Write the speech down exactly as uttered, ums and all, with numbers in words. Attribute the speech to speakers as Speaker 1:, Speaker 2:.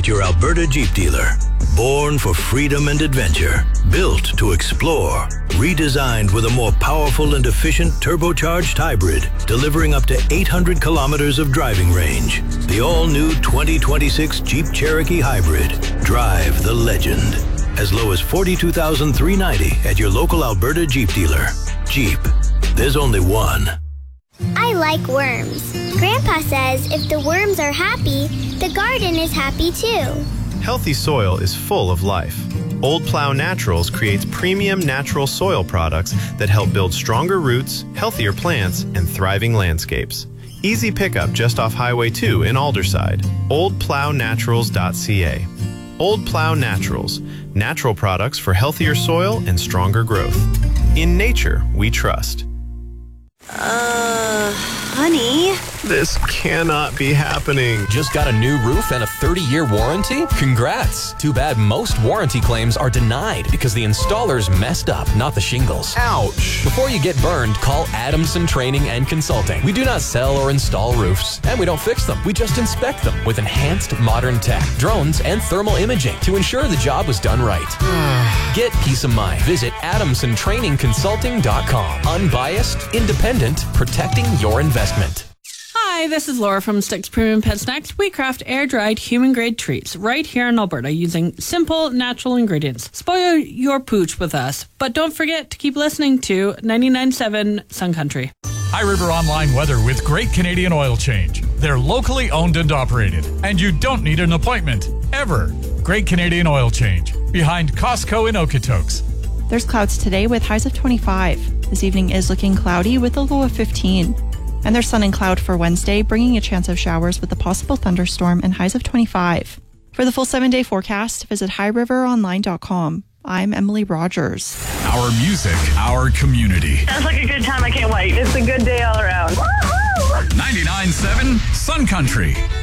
Speaker 1: at your Alberta Jeep dealer. Born for freedom and adventure, built to explore, redesigned with a more powerful and efficient turbocharged hybrid, delivering up to eight hundred kilometers of driving range. The all-new twenty twenty-six Jeep Cherokee Hybrid. Drive the legend. As low as forty-two thousand three hundred ninety dollars at your local Alberta Jeep dealer. Jeep. There's only one.
Speaker 2: I like worms. Grandpa says if the worms are happy, the garden is happy too.
Speaker 3: Healthy soil is full of life. Old Plow Naturals creates premium natural soil products that help build stronger roots, healthier plants, and thriving landscapes. Easy pickup just off Highway two in Alderside. old plow naturals dot c a. Old Plow Naturals. Natural products for healthier soil and stronger growth. In nature, we trust.
Speaker 4: Uh, honey?
Speaker 3: This cannot be happening.
Speaker 5: Just got a new roof and a thirty-year warranty? Congrats. Too bad most warranty claims are denied because the installers messed up, not the shingles.
Speaker 3: Ouch.
Speaker 5: Before you get burned, call Adamson Training and Consulting. We do not sell or install roofs, and we don't fix them. We just inspect them with enhanced modern tech, drones, and thermal imaging to ensure the job was done right. Get peace of mind. Visit adamson training consulting dot com. Unbiased, independent, protecting your investment.
Speaker 6: Hi, this is Laura from Sticks Premium Pet Snacks. We craft air-dried, human-grade treats right here in Alberta using simple, natural ingredients. Spoil your pooch with us, but don't forget to keep listening to ninety-nine point seven Sun Country.
Speaker 7: High River Online Weather with Great Canadian Oil Change. They're locally owned and operated, and you don't need an appointment, ever. Great Canadian Oil Change, behind Costco in Okotoks.
Speaker 8: There's clouds today with highs of twenty-five. This evening is looking cloudy with a low of fifteen. And there's sun and cloud for Wednesday, bringing a chance of showers with a possible thunderstorm and highs of twenty-five. For the full seven-day forecast, visit high river online dot com. I'm Emily Rogers.
Speaker 7: Our music, our community.
Speaker 9: Sounds like a good time. I can't wait. It's a good day all around.
Speaker 7: ninety-nine point seven Sun Country.